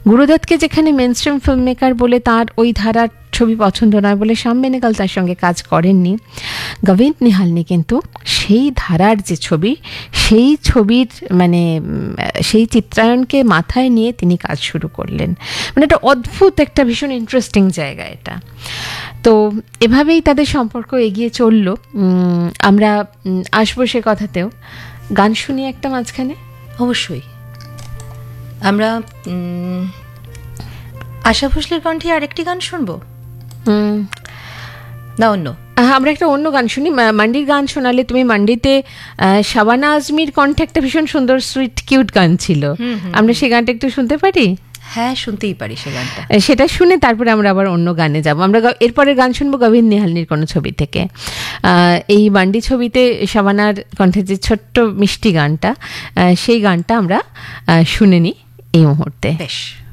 গুরুদত্তকে যেখানে mainstream film maker বলে তার ওই ধারার ছবি পছন্দ নয় বলে শ্যাম বেনেগল তার সঙ্গে কাজ করেননি, গোবিন্দ নিহালনি কিন্তু সেই ধারার যে ছবি, সেই ছবির মানে সেই চিত্রায়নকে মাথায় নিয়ে তিনি কাজ শুরু করলেন। মানে একটা অদ্ভুত, একটা ভীষণ ইন্টারেস্টিং জায়গা এটা। তো এভাবেই তাদের সম্পর্ক এগিয়ে চললো। আমরা আসবো সে কথাতেও। গান শুনি একটা মাঝখানে। অবশ্যই আমরা আশা ভোসলের কণ্ঠে আরেকটি গান শুনবো না অন্য? আমরা একটা অন্য গান শুনি। মান্ডির গান শোনালে তুমি, মান্ডিতে শাবানা আজমির কণ্ঠে একটা ভীষণ সুন্দর সুইট কিউট গান ছিল, আমরা সেই গানটা একটু শুনতে পারি? হ্যাঁ, শুনতেই পারি সে গানটা। সেটা শুনে তারপরে আমরা আবার অন্য গানে যাব। আমরা এরপরে গান শুনবো গোবিন্দ নিহালনির কোনো ছবি থেকে। এই মান্ডি ছবিতে শাবানার কণ্ঠে যে ছোট্ট মিষ্টি গানটা, সেই গানটা আমরা শুনে নিই এই মুহূর্তে। বেশ।